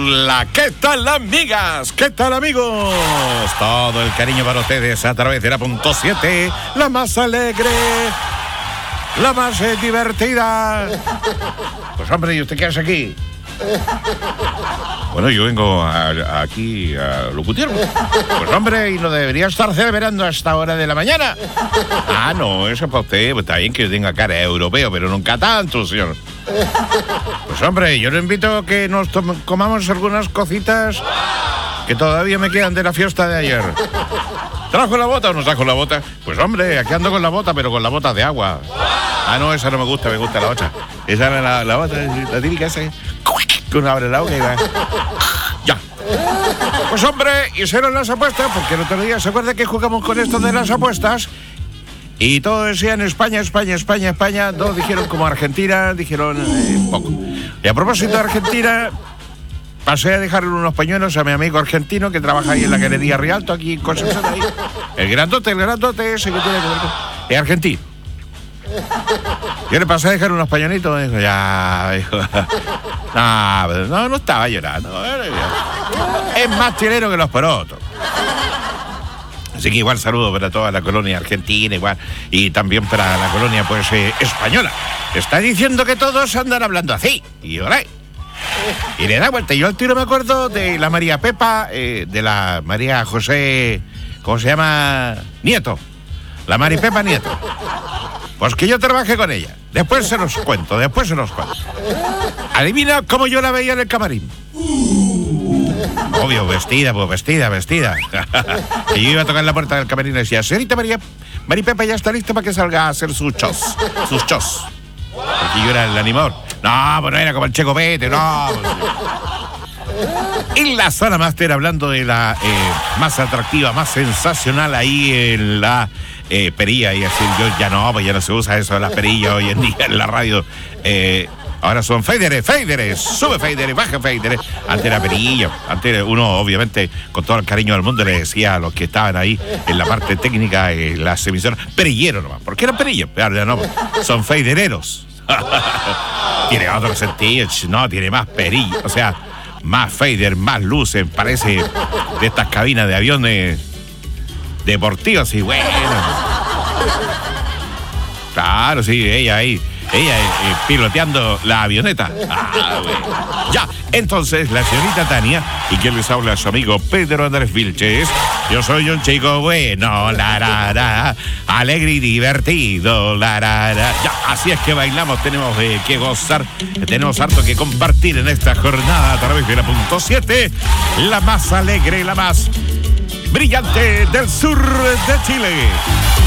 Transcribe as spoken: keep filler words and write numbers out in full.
Hola, ¿qué tal, amigas? ¿Qué tal, amigos? Todo el cariño para ustedes a través de la punto siete, la más alegre, la más eh, divertida. Pues hombre, ¿y usted qué hace aquí? Bueno, yo vengo a, a aquí a locutir. Pues hombre, y no debería estar celebrando a esta hora de la mañana. Ah, no, eso es para usted. Pues está bien que tenga cara de europeo, pero nunca tanto, señor. Pues hombre, yo le invito a que nos comamos algunas cositas que todavía me quedan de la fiesta de ayer. ¿Trajo la bota o no trajo la bota? Pues hombre, aquí ando con la bota, pero con la bota de agua. Ah, no, esa no me gusta, me gusta la otra. Esa era la, la bota, la típica esa. Que uno abre la boca y va. Ya. Pues hombre, hicieron las apuestas, porque el otro día se acuerda que jugamos con esto de las apuestas. Y todos decían España, España, España, España. Dos dijeron como Argentina, dijeron eh, poco. Y a propósito de Argentina, pasé a dejarle unos pañuelos a mi amigo argentino que trabaja ahí en la Galería Rialto, aquí en Concepción, ahí. El grandote, el grandote ese que tiene que ver con... Es argentino. Yo le pasé a dejar unos pañuelitos, me dijo, ya, dijo, no, no, no estaba llorando. Es más tirero que los porotos. Así que igual saludo para toda la colonia argentina, igual, y también para la colonia, pues, eh, española. Está diciendo que todos andan hablando así, y ahora, y le da vuelta. Yo al tiro me acuerdo de la María Pepa, eh, de la María José, ¿cómo se llama? Nieto. La Mari Pepa Nieto. Pues que yo trabajé con ella. Después se los cuento, después se los cuento. Adivina cómo yo la veía en el camarín. Obvio, vestida, pues vestida, vestida. Y yo iba a tocar la puerta del camarín y decía, señorita María, Mari Pepa ya está lista para que salga a hacer sus chos, sus chos. Porque yo era el animador. No, pues no era como el Checo Pete, no. En la zona máster, hablando de la eh, más atractiva, más sensacional ahí en la eh, perilla, y así yo ya no, pues ya no se usa eso de las perillas hoy en día en la radio. Eh, ahora son faderes, faderes, sube faderes, baja faderes. Antes era perilla, antes uno obviamente con todo el cariño del mundo le decía a los que estaban ahí en la parte técnica, en las emisoras, perillero nomás, porque eran perillos, ya no, son fadereros. Tiene otro sentido, no, tiene más perilla, o sea, más fader, más luces, parece de estas cabinas de aviones deportivos y bueno. Claro, sí, ella ahí, ella eh, piloteando la avioneta. Ah, bueno. Ya, entonces la señorita Tania, y quien les habla, su amigo Pedro Andrés Vilches. Yo soy un chico bueno, la, la, la, alegre y divertido, la, la, la. Ya, así es que bailamos, tenemos eh, que gozar, tenemos harto que compartir en esta jornada a través de la punto siete, la más alegre, la más brillante del sur de Chile.